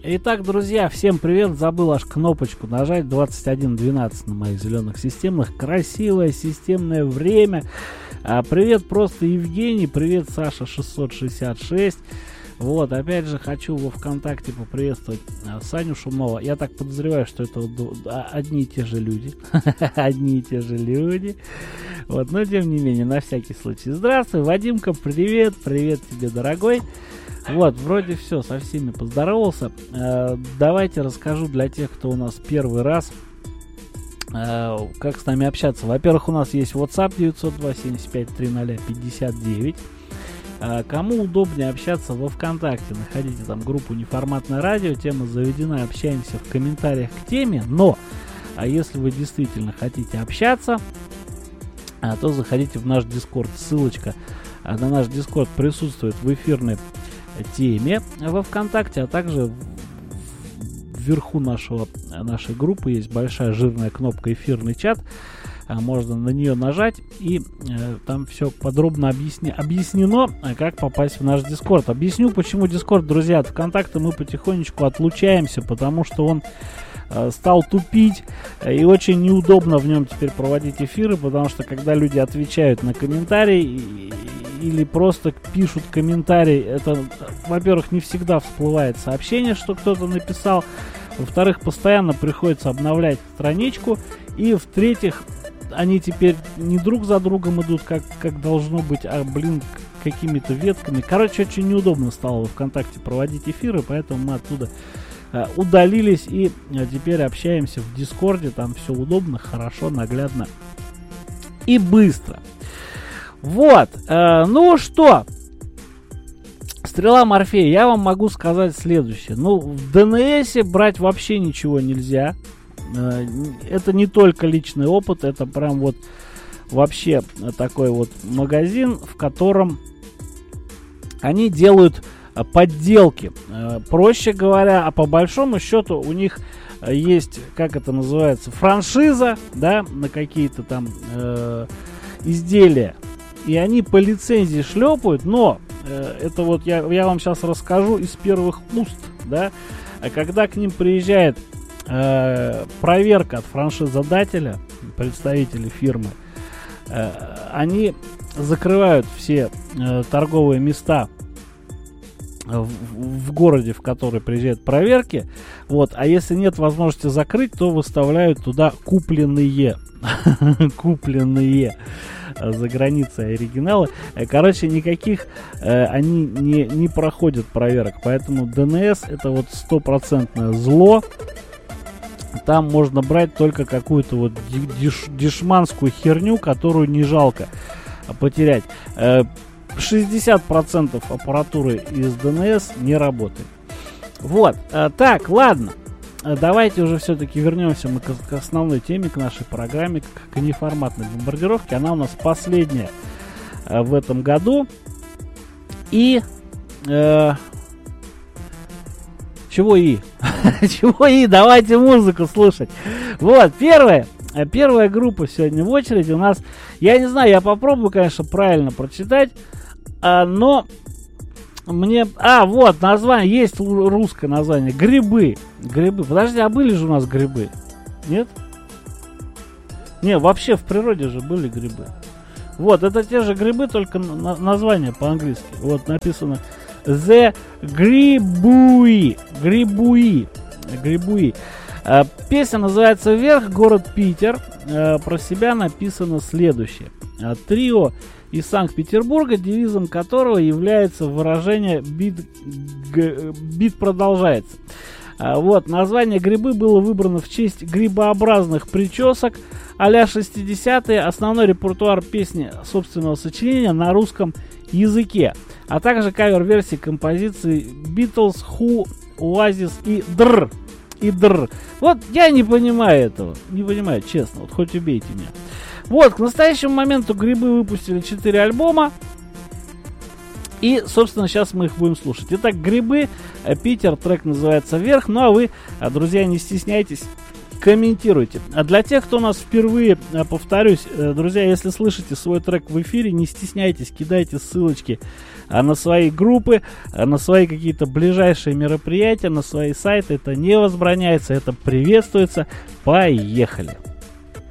Итак, друзья, всем привет. Забыл аж кнопочку нажать 21:12 на моих зеленых системных. Красивое системное время. Привет просто Евгений, привет Саша 666. Вот, опять же, хочу во ВКонтакте поприветствовать Саню Шумнова. Я так подозреваю, что это одни и те же люди. Одни и те же люди. Вот, но тем не менее, на всякий случай. Здравствуй, Вадимка, привет. Привет тебе, дорогой. Вот, вроде все, со всеми поздоровался. Давайте расскажу для тех, кто у нас первый раз, как с нами общаться. Во-первых, у нас есть WhatsApp 902-75-30-59. Кому удобнее общаться во ВКонтакте, находите там группу «Неформатное радио», тема заведена, общаемся в комментариях к теме, но если вы действительно хотите общаться, то заходите в наш Discord, ссылочка на наш Discord присутствует в эфирной теме во ВКонтакте, а также вверху нашей группы есть большая жирная кнопка «Эфирный чат». Можно на нее нажать, и там все подробно объяснено, как попасть в наш Дискорд. Объясню, почему Дискорд, друзья. От ВКонтакта мы потихонечку отлучаемся, потому что он стал тупить, и очень неудобно в нем теперь проводить эфиры, потому что когда люди отвечают на комментарии или просто пишут комментарий, это, во-первых, не всегда всплывает сообщение, что кто-то написал, во-вторых, постоянно приходится обновлять страничку, и в-третьих, они теперь не друг за другом идут, как должно быть, а, какими-то ветками. Короче, очень неудобно стало в ВКонтакте проводить эфиры, поэтому мы оттуда удалились и теперь общаемся в Дискорде. Там все удобно, хорошо, наглядно и быстро. Вот, ну что, Стрела Морфея, я вам могу сказать следующее. Ну, в ДНСе брать вообще ничего нельзя. Это не только личный опыт, это прям вот вообще такой вот магазин, в котором они делают подделки. Проще говоря, а по большому счету у них есть, как это называется, франшиза, да, на какие-то там изделия. И они по лицензии шлепают, но это вот я вам сейчас расскажу из первых уст, да, когда к ним приезжает проверка от франшизодателя, представителей фирмы, они закрывают все торговые места в городе, в который приезжают проверки, вот, а если нет возможности закрыть, то выставляют туда купленные за границей оригиналы. Короче, никаких они не проходят проверок, поэтому ДНС это вот 100% зло. Там можно брать только какую-то вот дешманскую херню, которую не жалко потерять. 60% аппаратуры из ДНС не работает. Вот. Так, ладно. Давайте уже все-таки вернемся мы к основной теме, к нашей программе, к неформатной бомбардировке. Она у нас последняя в этом году. И... Чего и? Чего и? Давайте музыку слушать. Вот, первая группа сегодня в очереди у нас. Я не знаю, я попробую, конечно, правильно прочитать. Но мне... вот, название. Есть русское название. Грибы. Грибы. Подожди, а были же у нас грибы? Нет? Не, вообще в природе же были грибы. Вот, это те же грибы, только название по-английски. Вот, написано... The Грибуи. Песня называется «Вверх», город Питер. Про себя написано следующее. Трио из Санкт-Петербурга, девизом которого является выражение «бит продолжается». Вот, название «Грибы» было выбрано в честь грибообразных причесок а-ля 60-е, основной репертуар песни собственного сочинения на русском языке, а также кавер-версии композиций Beatles, Who, Oasis и Др. Вот я не понимаю этого. Не понимаю, честно. Вот хоть убейте меня. Вот, к настоящему моменту Грибы выпустили 4 альбома. И, собственно, сейчас мы их будем слушать. Итак, Грибы, Питер, трек называется «Вверх». Ну а вы, друзья, не стесняйтесь. комментируйте. А для тех, кто нас впервые, повторюсь, друзья, если слышите свой трек в эфире, не стесняйтесь, кидайте ссылочки на свои группы, на свои какие-то ближайшие мероприятия, на свои сайты. Это не возбраняется, это приветствуется. Поехали!